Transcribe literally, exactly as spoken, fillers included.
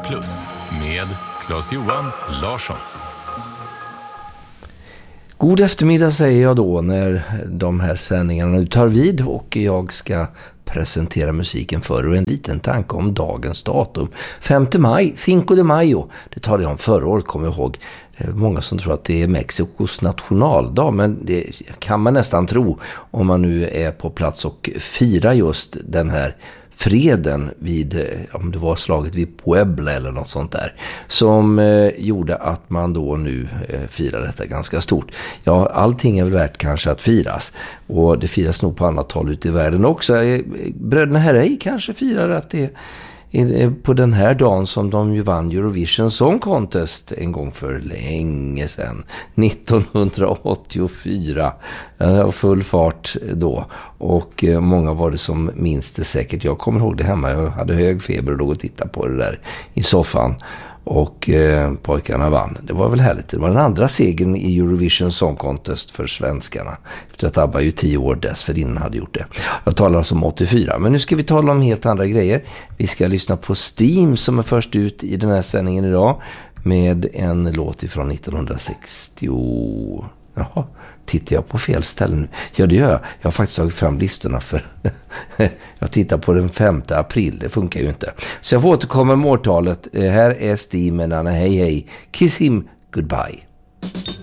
plus med Claes-Johan Larsson. God eftermiddag säger jag då när de här sändningarna nu tar vid och jag ska presentera musiken för och en liten tanke om dagens datum. femte maj, Cinco de Mayo, det talade jag om förra året, kommer jag ihåg. Det är många som tror att det är Mexikos nationaldag, men det kan man nästan tro om man nu är på plats och firar just den här freden vid, om det var slaget vid Puebla eller något sånt där, som eh, gjorde att man då nu eh, firar detta ganska stort. Ja, allting är väl värt kanske att firas, och det firas nog på annat håll ute i världen också. Eh, Bröderna Herrey kanske firar att det är på den här dagen som de ju vann Eurovision Song Contest en gång för länge sedan, nittonhundraåttiofyra. Det var full fart då, och många var det som minns det säkert. Jag kommer ihåg det hemma, jag hade hög feber och låg och tittade på det där i soffan, och eh, pojkarna vann. Det var väl härligt. Det var den andra segern i Eurovision Song Contest för svenskarna, efter att ABBA ju tio år dessförinnan hade gjort det. Jag talar alltså om åttiofyra, men nu ska vi tala om helt andra grejer. Vi ska lyssna på Steam som är först ut i den här sändningen idag med en låt ifrån nittonhundrasextio. Jaha, tittar jag på fel ställe nu? Ja, det gör jag. Jag har faktiskt tagit fram listorna för jag tittar på den femte april. Det funkar ju inte. Så jag får återkomma med årtalet. Här är Steam med Anna Hej Hej. Kiss him goodbye.